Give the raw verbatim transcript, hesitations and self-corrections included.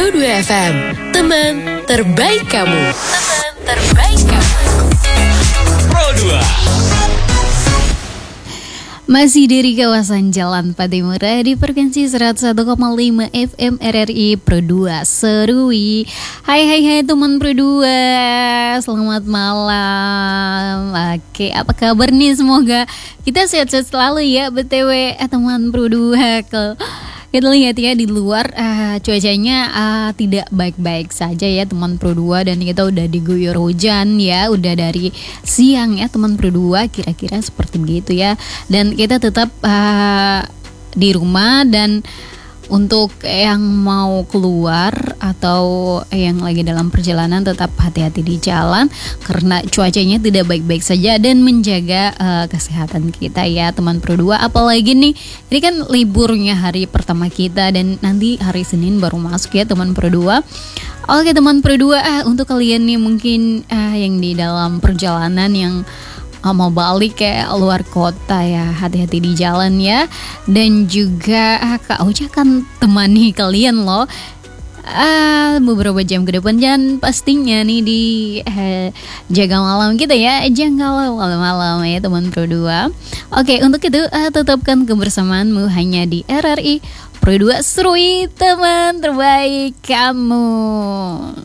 Pro dua F M, teman terbaik kamu. Teman terbaik kamu. Pro dua. Masih dari kawasan Jalan Patimura di frekuensi seratus satu koma lima F M R R I Pro dua Serui. Hai hai hai teman Pro dua, selamat malam. Oke, apa kabar nih? Semoga kita sehat-sehat selalu ya. B T W eh, teman Pro dua, kalau kita lihat ya di luar uh, cuacanya uh, tidak baik-baik saja ya teman Pro dua, dan kita udah diguyur hujan ya, udah dari siang ya teman Pro dua, kira-kira seperti begitu ya. Dan kita tetap uh, di rumah, dan untuk yang mau keluar atau yang lagi dalam perjalanan tetap hati-hati di jalan karena cuacanya tidak baik-baik saja, dan menjaga uh, kesehatan kita ya teman Pro dua. Apalagi nih, ini kan liburnya hari pertama kita, dan nanti hari Senin baru masuk ya teman Pro dua. Oke teman Pro dua, ah, untuk kalian nih mungkin ah, yang di dalam perjalanan yang Oh, mau balik ke luar kota ya, hati-hati di jalan ya. Dan juga ah, Kak Ocha kan temani kalian loh ah, beberapa jam ke depan, dan pastinya nih di eh, jaga malam kita ya, jaga malam-malam ya teman Pro dua. Oke, untuk itu ah, tetapkan kebersamaanmu hanya di R R I Pro dua Serui, teman terbaik kamu.